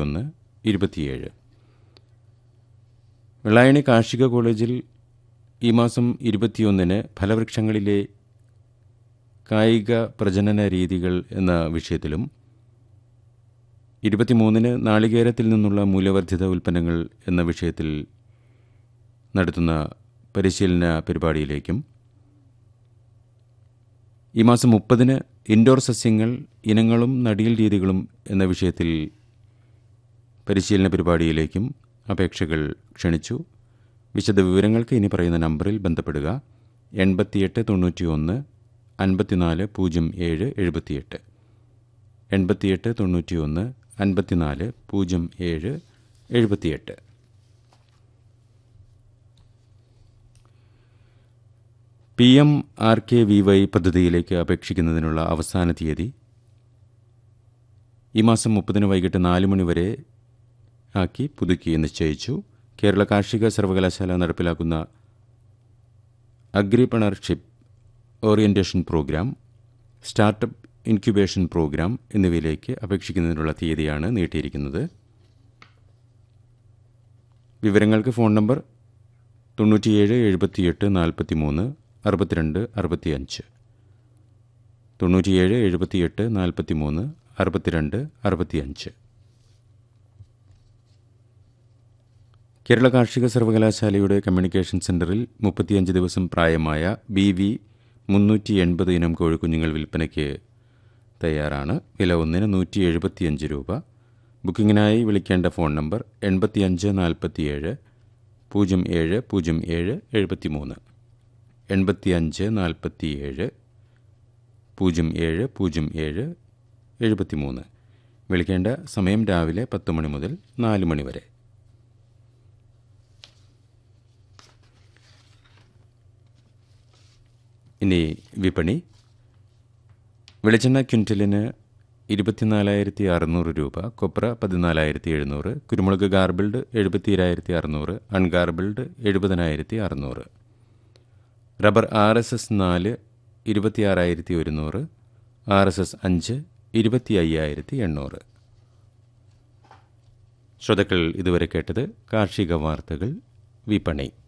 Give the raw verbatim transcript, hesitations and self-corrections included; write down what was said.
ഇരുപത്തിയൊന്ന് ഇരുപത്തിയേഴ്. വെള്ളായണി കാർഷിക കോളേജിൽ ഈ മാസം ഇരുപത്തിയൊന്നിന് ഫലവൃക്ഷങ്ങളിലെ കായിക പ്രജനന രീതികൾ എന്ന വിഷയത്തിലും ഇരുപത്തിമൂന്നിന് നാളികേരത്തിൽ നിന്നുള്ള മൂല്യവർദ്ധിത ഉൽപ്പന്നങ്ങൾ എന്ന വിഷയത്തിൽ നടത്തുന്ന പരിശീലന പരിപാടിയിലേക്കും ഈ മാസം മുപ്പതിന് ഇൻഡോർ സസ്യങ്ങൾ ഇനങ്ങളും നടീൽ രീതികളും എന്ന വിഷയത്തിൽ പരിശീലന പരിപാടിയിലേക്കും അപേക്ഷകൾ ക്ഷണിച്ചു. വിശദ വിവരങ്ങൾക്ക് ഇനി പറയുന്ന നമ്പറിൽ ബന്ധപ്പെടുക. എൺപത്തിയെട്ട് തൊണ്ണൂറ്റി ഒന്ന് അൻപത്തിനാല് പൂജ്യം ഏഴ് എഴുപത്തിയെട്ട് എൺപത്തിയെട്ട് തൊണ്ണൂറ്റി ഒന്ന് അൻപത്തിനാല് പൂജ്യം ഏഴ് എഴുപത്തിയെട്ട്. P M R K V Y പദ്ധതിയിലേക്ക് അപേക്ഷിക്കുന്നതിനുള്ള അവസാന തീയതി ഈ മാസം മുപ്പതിന് വൈകിട്ട് നാല് മണിവരെ ആക്കി പുതുക്കി നിശ്ചയിച്ചു. കേരള കാർഷിക സർവകലാശാല നടപ്പിലാക്കുന്ന agripreneurship orientation programme, startup incubation programme എന്നിവയിലേക്ക് അപേക്ഷിക്കുന്നതിനുള്ള തീയതിയാണ് നീട്ടിയിരിക്കുന്നത്. വിവരങ്ങൾക്ക് ഫോൺ നമ്പർ തൊണ്ണൂറ്റിയേഴ് എഴുപത്തിയെട്ട് നാൽപ്പത്തി മൂന്ന് അറുപത്തിരണ്ട് അറുപത്തിയഞ്ച് തൊണ്ണൂറ്റിയേഴ് എഴുപത്തിയെട്ട് നാൽപ്പത്തി മൂന്ന് അറുപത്തിരണ്ട് അറുപത്തിയഞ്ച്. കേരള കാർഷിക സർവകലാശാലയുടെ കമ്മ്യൂണിക്കേഷൻ സെന്ററിൽ മുപ്പത്തിയഞ്ച് ദിവസം പ്രായമായ ബി വി മുന്നൂറ്റി എൺപത് ഇനം കോഴിക്കുഞ്ഞുങ്ങൾ വിൽപ്പനയ്ക്ക് തയ്യാറാണ്. വില ഒന്നിന് നൂറ്റി എഴുപത്തിയഞ്ച് രൂപ. ബുക്കിങ്ങിനായി വിളിക്കേണ്ട ഫോൺ നമ്പർ എൺപത്തിയഞ്ച് നാൽപ്പത്തിയേഴ് പൂജ്യം ഏഴ് പൂജ്യം ഏഴ് എഴുപത്തി മൂന്ന് എൺപത്തിയഞ്ച് നാൽപ്പത്തിയേഴ് പൂജ്യം ഏഴ് പൂജ്യം ഏഴ് എഴുപത്തി മൂന്ന്. വിളിക്കേണ്ട സമയം രാവിലെ പത്ത് മണി മുതൽ നാല് മണി വരെ. ഇനി വിപണി. വെളിച്ചെണ്ണ ക്വിൻ്റലിന് ഇരുപത്തിനാലായിരത്തി അറുന്നൂറ് രൂപ, കൊപ്ര പതിനാലായിരത്തി എഴുന്നൂറ്, കുരുമുളക് ഗാർബിൾഡ് എഴുപത്തിരായിരത്തി അറുന്നൂറ്, അൺഗാർബിൾഡ് എഴുപതിനായിരത്തി അറുന്നൂറ്, റബ്ബർ ആർ എസ് എസ് നാല് ഇരുപത്തിയാറായിരത്തി ഒരുന്നൂറ്, ആർ എസ് എസ് അഞ്ച് ഇരുപത്തി അയ്യായിരത്തി എണ്ണൂറ്. ശ്രോതാക്കൾ ഇതുവരെ കേട്ടത് കാർഷിക വാർത്തകൾ വിപണി.